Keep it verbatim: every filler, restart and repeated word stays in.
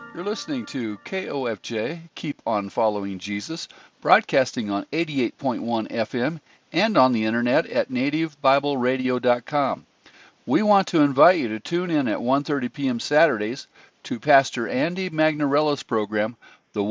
You're listening to K O F J, Keep on Following Jesus, broadcasting on eighty-eight point one F M and on the internet at native bible radio dot com. We want to invite you to tune in at one thirty p m Saturdays to Pastor Andy Magnarella's program,